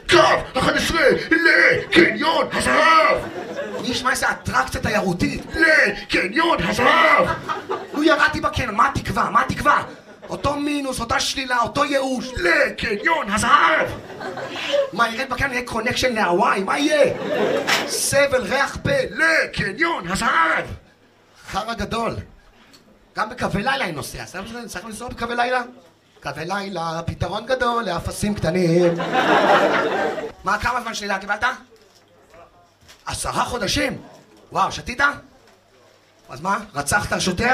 קו 11 לקניון הזהב! אני אשמע איזה אטרקציה תיירותית לקניון הזהב! נו, ירדתי בקניון, מה התקווה? מה התקווה? אותו מינוס, אותה שלילה, אותו ייאוש לקניון הזהב! מה, ירד בקניון יהיה קונקשן להוואי? מה יהיה? סבל, ריח פה לקניון הזהב! חרא גדול. גם בקווי לילה אני נוסע. צריך לנסוע בקווי לילה? קווי לילה, פתרון גדול לאפסים קטנים. מה, כמה זמן שלילה קיבלת? 10 חודשים? וואו, שתית? אז מה? רצחת שוטר?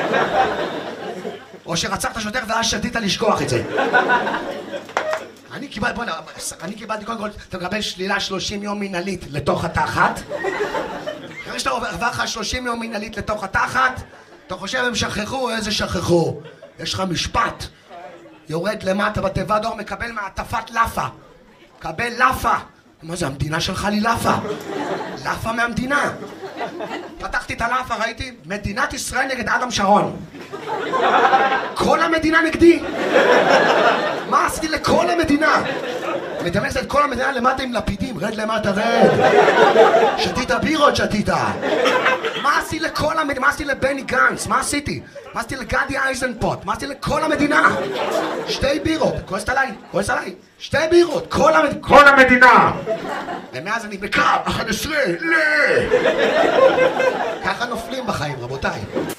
או שרצחת שוטר ואז שתית לשכוח את זה? אני קיבלתי קודם כל, אתה מקבל שלילה 30 יום מנהלית לתוך התחת. אחרי שאתה עובר לך 30 יום מנהלית לתוך התחת, אתה חושב הם שכחו? איזה שכחו? יש לך משפט. יורד למטה בתיבה דור, מקבל מעטפת לאפה. קבל לאפה. מה זה, המדינה שלך לי לאפה? לאפה מהמדינה. פתחתי את הלאפה, ראיתי? מדינת ישראל נגד אדם שרון. כל המדינה נגדי. מה עשיתי לכל המדינה? מתאמץ את כל המדינה למטה עם לפידים. רד למטה, רד. שתית בירות, שתית. מה עשיתי לכל המדינה? מה עשיתי לבני גנץ? מה עשיתי? מה עשיתי לגדי אייזנפוט? מה עשיתי לכל המדינה? 2 בירות. כועסת עליי? כועסת עליי? 2 בירות. כל המדינה. ומאז אני בקו 11 ככה נופלים בחיים, רבותיי.